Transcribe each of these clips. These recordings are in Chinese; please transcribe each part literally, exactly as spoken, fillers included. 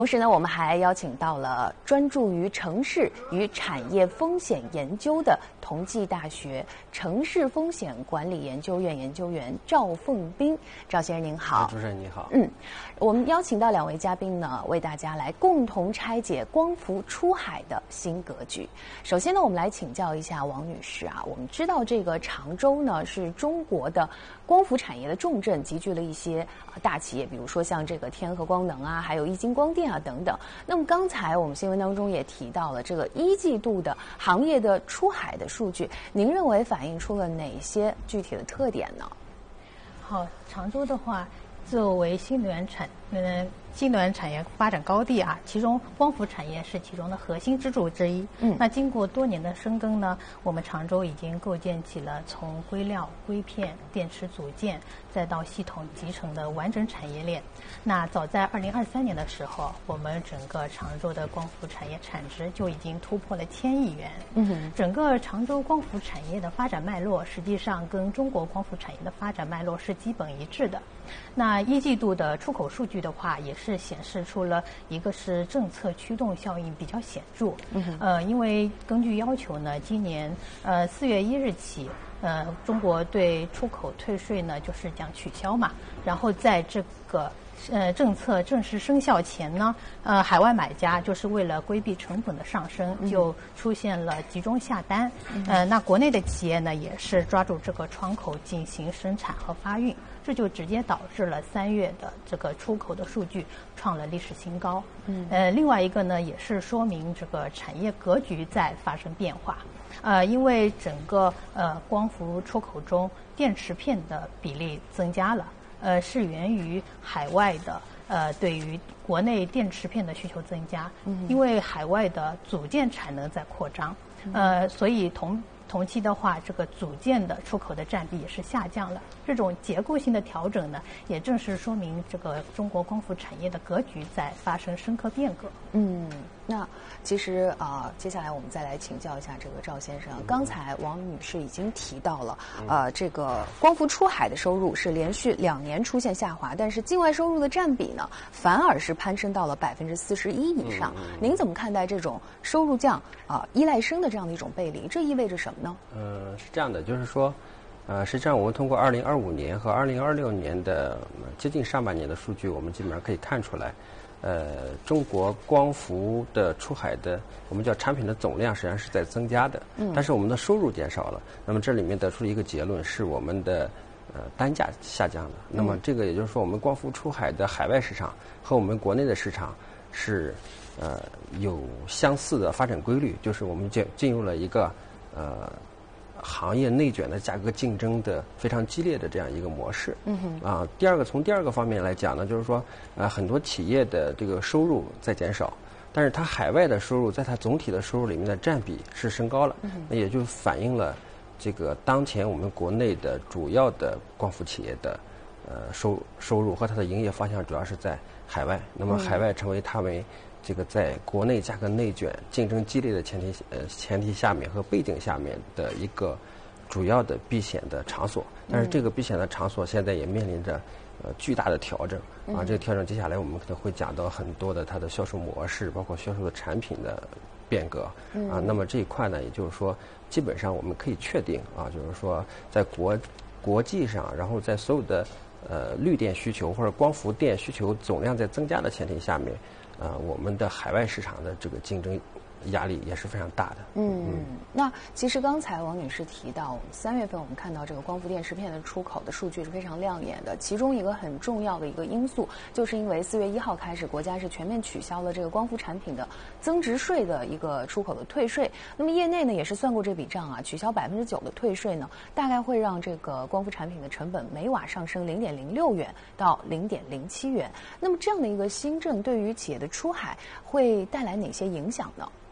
同时呢，我们还邀请到了专注于城市与产业风险研究的同济大学城市风险管理研究院研究员赵凤斌。赵先生您好。 主持人你好。 嗯，我们邀请到两位嘉宾呢，为大家来共同拆解光伏出海的新格局。首先呢，我们来请教一下王女士啊，我们知道这个常州呢是中国的光伏产业的重镇，集聚了一些大企业，比如说像这个天合光能啊，还有一金光电啊等等。那么刚才我们新闻当中也提到了这个一季度的行业的出海的数据，您认为反映出了哪些具体的特点呢？ 好，常州的话，作为新能源产嗯新能源产业发展高地啊，其中光伏产业是其中的核心支柱之一。嗯，那经过多年的深耕呢，我们常州已经构建起了从硅料、硅片、电池组件，再到系统集成的完整产业链。那早在二零二三年的时候，我们整个常州的光伏产业产值就已经突破了千亿元。嗯，整个常州光伏产业的发展脉络，实际上跟中国光伏产业的发展脉络是基本一致的。那一季度的出口数据的话，也是显示出了一个是政策驱动效应比较显著。嗯、呃，因为根据要求呢，今年呃四月一日起，呃，中国对出口退税呢就是将取消嘛，然后在这个呃政策正式生效前呢，呃，海外买家就是为了规避成本的上升，就出现了集中下单。嗯、呃，那国内的企业呢也是抓住这个窗口进行生产和发运。这就直接导致了三月的这个出口的数据创了历史新高。嗯，呃，另外一个呢，也是说明这个产业格局在发生变化。呃，因为整个呃光伏出口中电池片的比例增加了，呃，是源于海外的呃对于国内电池片的需求增加。嗯，因为海外的组件产能在扩张，呃，所以同。同期的话，这个组件的出口的占比也是下降了。这种结构性的调整呢，也正是说明这个中国光伏产业的格局在发生深刻变革。 嗯，那其实啊、呃，接下来我们再来请教一下这个赵先生。刚才王女士已经提到了，呃，这个光伏出海的收入是连续两年出现下滑，但是境外收入的占比呢，反而是攀升到了百分之四十一以上。您怎么看待这种收入降啊、呃、依赖升的这样的一种背离？这意味着什么？ 嗯，是这样的，就是说，呃，实际上我们通过二零二五年和二零二六年的接近上半年的数据，我们基本上可以看出来，呃，中国光伏的出海的我们叫产品的总量实际上是在增加的，嗯，但是我们的收入减少了。那么这里面得出一个结论是我们的呃单价下降了。那么这个也就是说，我们光伏出海的海外市场和我们国内的市场是呃有相似的发展规律，就是我们进进入了一个呃，行业内卷的价格竞争的非常激烈的这样一个模式。嗯哼。啊，第二个从第二个方面来讲呢，就是说，呃，很多企业的这个收入在减少，但是它海外的收入在它总体的收入里面的占比是升高了。嗯哼。那也就反映了这个当前我们国内的主要的光伏企业的呃收收入和它的营业方向主要是在海外。那么海外成为它为这个在国内价格内卷、竞争激烈的前提呃前提下面和背景下面的一个主要的避险的场所，但是这个避险的场所现在也面临着呃巨大的调整啊。这个调整接下来我们可能会讲到很多的它的销售模式，包括销售的产品的变革啊。那么这一块呢，也就是说，基本上我们可以确定啊，就是说在国国际上，然后在所有的呃绿电需求或者光伏电需求总量在增加的前提下面。呃，我们的海外市场的这个竞争压力也是非常大的。 嗯，嗯那其实刚才王女士提到，三月份我们看到这个光伏电池片的出口的数据是非常亮眼的，其中一个很重要的一个因素，就是因为四月一号开始，国家是全面取消了这个光伏产品的增值税的一个出口的退税。那么业内呢也是算过这笔账啊，取消百分之九的退税呢，大概会让这个光伏产品的成本每瓦上升零点零六元到零点零七元。那么这样的一个新政对于企业的出海会带来哪些影响呢？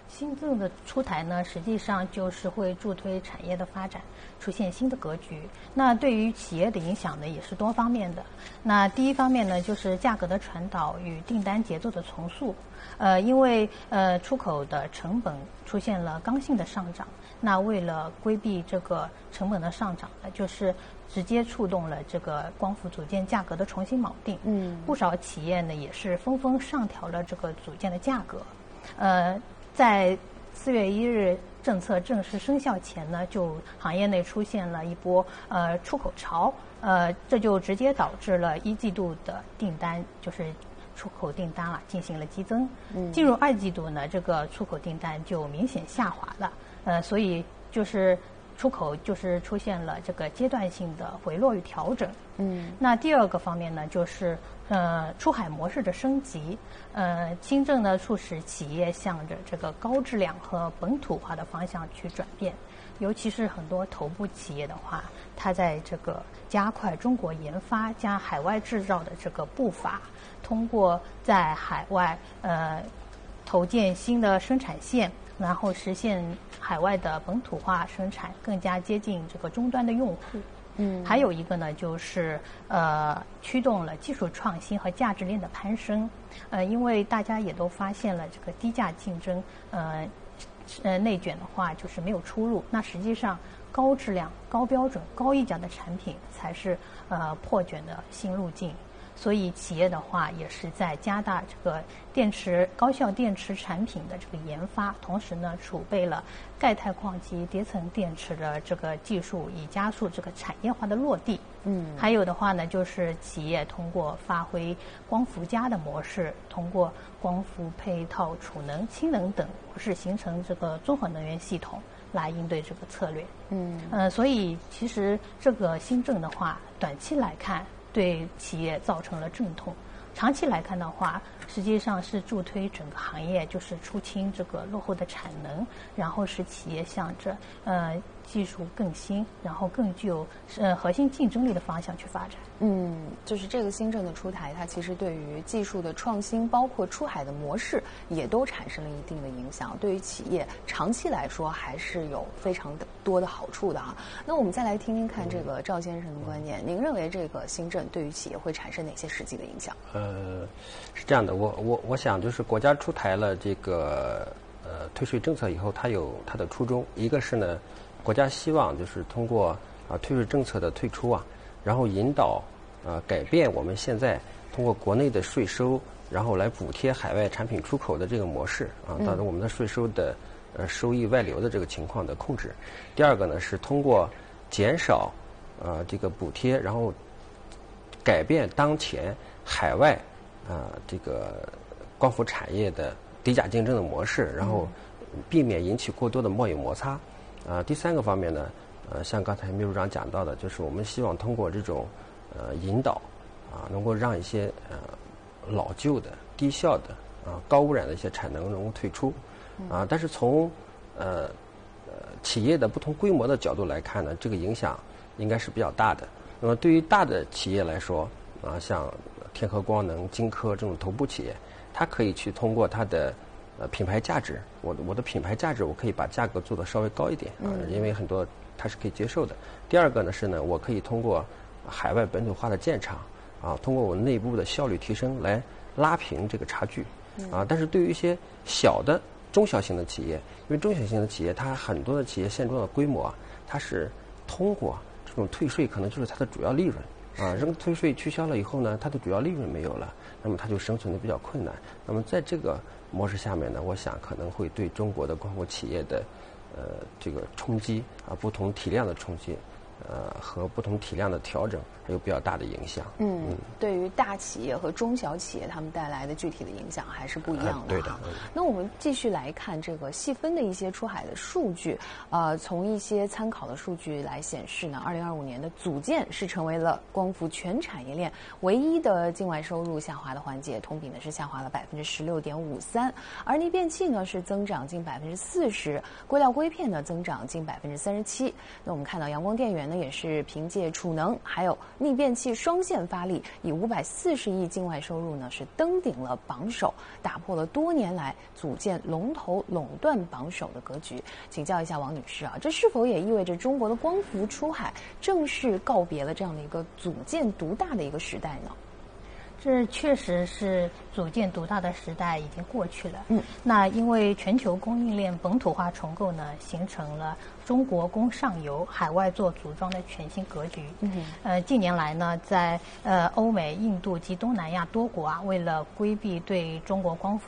新政的出台呢，实际上就是会助推产业的发展，出现新的格局。那对于企业的影响呢，也是多方面的。那第一方面呢，就是价格的传导与订单节奏的重塑。呃，因为呃出口的成本出现了刚性的上涨，那为了规避这个成本的上涨呢，就是直接触动了这个光伏组件价格的重新锚定。嗯，不少企业呢也是纷纷上调了这个组件的价格。呃，在四月一日政策正式生效前呢，就行业内出现了一波呃出口潮，呃，这就直接导致了一季度的订单就是出口订单啊进行了激增。嗯，进入二季度呢，这个出口订单就明显下滑了，呃，所以就是出口就是出现了这个阶段性的回落与调整。嗯，那第二个方面呢，就是呃出海模式的升级。呃，新政呢促使企业向着这个高质量和本土化的方向去转变，尤其是很多头部企业的话，它在这个加快中国研发加海外制造的这个步伐，通过在海外呃投建新的生产线，然后实现海外的本土化生产，更加接近这个终端的用户。嗯，还有一个呢，就是呃，驱动了技术创新和价值链的攀升。呃，因为大家也都发现了这个低价竞争，呃，呃内卷的话就是没有出路。那实际上，高质量、高标准、高溢价的产品才是呃破卷的新路径。所以企业的话也是在加大这个电池高效电池产品的这个研发，同时呢储备了钙钛矿及叠层电池的这个技术，以加速这个产业化的落地。嗯，还有的话呢，就是企业通过发挥光伏加的模式，通过光伏配套储能、氢能等模式，形成这个综合能源系统来应对这个策略。嗯，呃，所以其实这个新政的话，短期来看，对企业造成了阵痛，长期来看的话，实际上是助推整个行业就是出清这个落后的产能，然后使企业向着呃技术更新，然后更具有呃核心竞争力的方向去发展。 嗯，就是这个新政的出台，它其实对于技术的创新，包括出海的模式，也都产生了一定的影响。对于企业长期来说，还是有非常的多的好处的哈。那我们再来听听看这个赵先生的观点，您认为这个新政对于企业会产生哪些实际的影响？ 呃，是这样的，我我我想就是国家出台了这个呃退税政策以后，它有它的初衷，一个是呢，国家希望就是通过啊退税政策的退出啊。然后引导呃改变我们现在通过国内的税收，然后来补贴海外产品出口的这个模式啊，导致我们的税收的呃收益外流的这个情况的控制。第二个呢是通过减少呃这个补贴，然后改变当前海外啊、呃、这个光伏产业的低价竞争的模式，然后避免引起过多的贸易摩擦。啊、呃，第三个方面呢。呃，像刚才秘书长讲到的，就是我们希望通过这种呃引导啊，能够让一些呃老旧的、低效的啊、高污染的一些产能能够退出啊。但是从呃呃企业的不同规模的角度来看呢，这个影响应该是比较大的。那么对于大的企业来说啊，像天合光能、晶科这种头部企业，它可以去通过它的呃品牌价值，我的我的品牌价值，我可以把价格做得稍微高一点啊，因为很多它是可以接受的。第二个呢是呢，我可以通过海外本土化的建厂啊，通过我内部的效率提升来拉平这个差距啊。但是对于一些小的中小型的企业，因为中小型的企业它很多的企业现状的规模啊，它是通过这种退税可能就是它的主要利润啊，这个退税取消了以后呢，它的主要利润没有了，那么它就生存的比较困难。那么在这个模式下面呢，我想可能会对中国的光伏企业的呃这个冲击啊，不同体量的冲击，呃和不同体量的调整还有比较大的影响。 嗯，嗯对于大企业和中小企业他们带来的具体的影响还是不一样的哈。 呃、对的。 那我们继续来看这个细分的一些出海的数据，呃，从一些参考的数据来显示呢，二零二五年的组件是成为了光伏全产业链唯一的境外收入下滑的环节，同比呢是下滑了百分之十六点五三，而逆变器呢是增长近百分之四十，硅料硅片呢增长近百分之三十七。那我们看到阳光电源呢，也是凭借储能还有逆变器双线发力，以五百四十亿境外收入呢是登顶了榜首，打破了多年来组建龙头垄断榜首的格局。请教一下王女士啊，这是否也意味着中国的光伏出海正式告别了这样的一个组建独大的一个时代呢？ 这确实是组建独大的时代已经过去了。 嗯， 那因为全球供应链本土化重构呢，形成了中国供上游、海外做组装的全新格局。 嗯， 呃，近年来呢，在呃欧美、印度及东南亚多国啊，为了规避对中国光伏